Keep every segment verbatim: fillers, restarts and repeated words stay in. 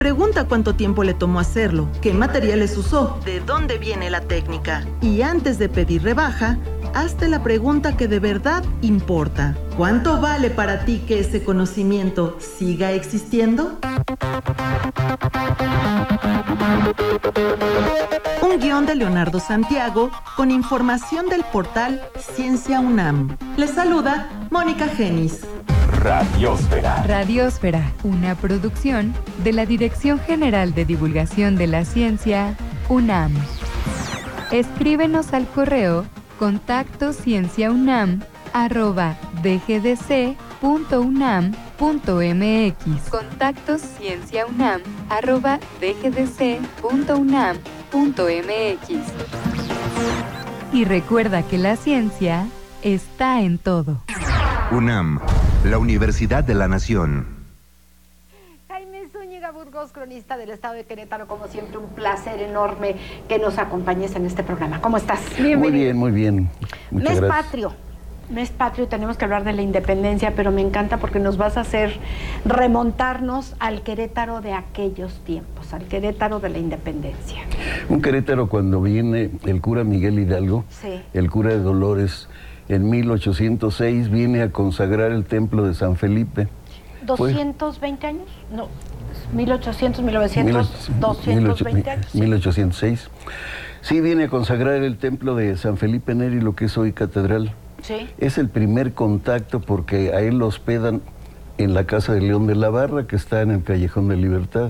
Pregunta cuánto tiempo le tomó hacerlo, qué materiales usó, de dónde viene la técnica. Y antes de pedir rebaja, hazte la pregunta que de verdad importa. ¿Cuánto vale para ti que ese conocimiento siga existiendo? Un guión de Leonardo Santiago con información del portal Ciencia UNAM. Les saluda Mónica Genis. Radiósfera. Radiósfera, una producción de la Dirección General de Divulgación de la Ciencia, UNAM. Escríbenos al correo contacto cienciaunam arroba dgdc.unam.mx. Contacto cienciaunam arroba dgdc.unam.mx. Y recuerda que la ciencia está en todo. UNAM, la Universidad de la Nación. Jaime Zúñiga Burgos, cronista del Estado de Querétaro, como siempre un placer enorme que nos acompañes en este programa. ¿Cómo estás? Bienvenido. Muy bien, muy bien. Muchas Mes gracias. patrio. Mes patrio, tenemos que hablar de la independencia, pero me encanta porque nos vas a hacer remontarnos al Querétaro de aquellos tiempos, al Querétaro de la independencia. Un Querétaro cuando viene el cura Miguel Hidalgo, sí. el cura de Dolores, en mil ochocientos seis viene a consagrar el templo de San Felipe. ¿doscientos veinte años? No, mil ochocientos, mil novecientos, doscientos veinte años. mil ochocientos seis. Sí, viene a consagrar el templo de San Felipe Neri, lo que es hoy catedral. Sí. Es el primer contacto porque a él lo hospedan en la casa de León de la Barra, que está en el Callejón de Libertad.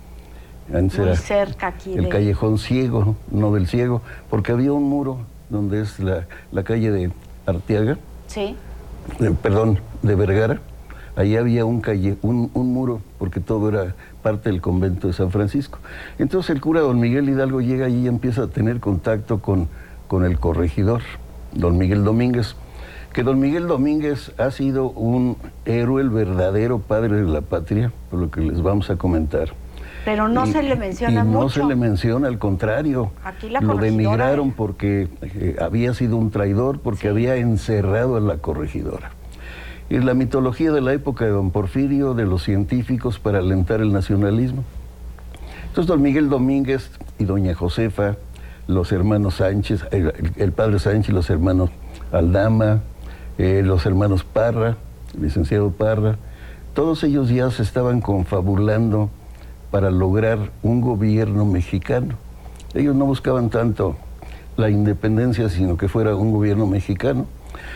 Antes Muy era cerca aquí. el de... Callejón Ciego, no del Ciego, porque había un muro donde es la, la calle de Arteaga, sí. eh, perdón, de Vergara. Ahí había un, calle, un, un muro, porque todo era parte del convento de San Francisco. Entonces el cura don Miguel Hidalgo llega allí y empieza a tener contacto con, con el corregidor, don Miguel Domínguez, que don Miguel Domínguez ha sido un héroe, el verdadero padre de la patria, por lo que les vamos a comentar. Pero no y, se le menciona y mucho. No se le menciona, al contrario. Aquí la lo corregidora denigraron era... porque eh, había sido un traidor, porque sí. había encerrado a la corregidora. Y la mitología de la época de don Porfirio, de los científicos para alentar el nacionalismo. Entonces don Miguel Domínguez y doña Josefa, los hermanos Sánchez, el, el padre Sánchez y los hermanos Aldama, eh, los hermanos Parra, el licenciado Parra, todos ellos ya se estaban confabulando para lograr un gobierno mexicano. Ellos no buscaban tanto la independencia, sino que fuera un gobierno mexicano.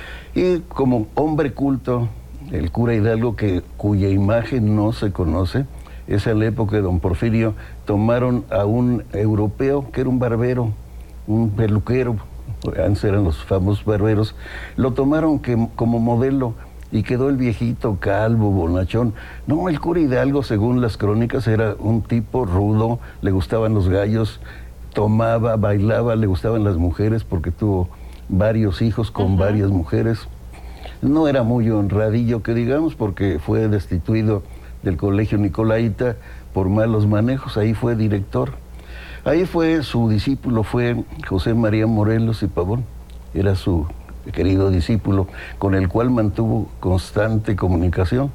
Y como hombre culto, el cura Hidalgo, que, cuya imagen no se conoce, es en la época de don Porfirio, tomaron a un europeo que era un barbero, un peluquero, antes eran los famosos barberos, lo tomaron que, como modelo, y quedó el viejito calvo, bonachón. No, el cura Hidalgo, según las crónicas, era un tipo rudo, le gustaban los gallos, tomaba, bailaba, le gustaban las mujeres porque tuvo varios hijos con uh-huh. varias mujeres. No era muy honradillo, que digamos, porque fue destituido del colegio Nicolaita por malos manejos, ahí fue director. Ahí fue, su discípulo fue José María Morelos y Pavón, era su querido discípulo, con el cual mantuvo constante comunicación.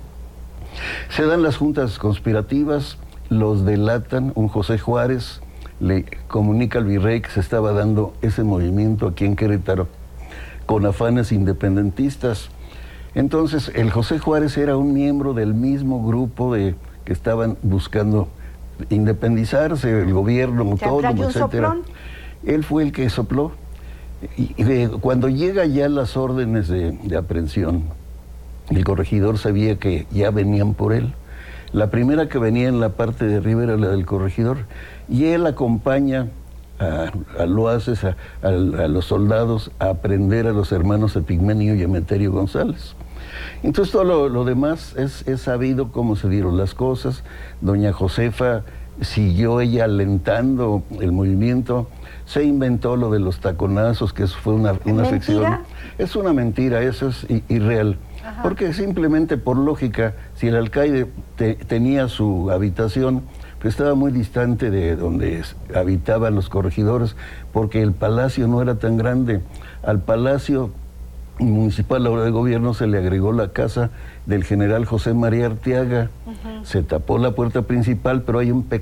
Se dan las juntas conspirativas, los delatan, un José Juárez le comunica al virrey que se estaba dando ese movimiento aquí en Querétaro, con afanes independentistas. Entonces, el José Juárez era un miembro del mismo grupo de que estaban buscando independizarse, el gobierno autónomo, etcétera. Él fue el que sopló. Y, y cuando llega ya las órdenes de, de aprehensión, el corregidor sabía que ya venían por él. La primera que venía en la parte de arriba era la del corregidor, y él acompaña a, a Loaces, a, a, a los soldados, a aprender a los hermanos Epigmenio y Emeterio González. Entonces todo lo, lo demás es, es sabido cómo se dieron las cosas. Doña Josefa siguió ella alentando el movimiento, se inventó lo de los taconazos, que eso fue una, una ficción. Es una mentira, eso es irreal. Ajá. Porque simplemente por lógica, si el alcaide te, tenía su habitación, pues estaba muy distante de donde habitaban los corregidores, porque el palacio no era tan grande. Al palacio municipal, ahora de gobierno, se le agregó la casa del general José María Arteaga, uh-huh. Se tapó la puerta principal, pero hay un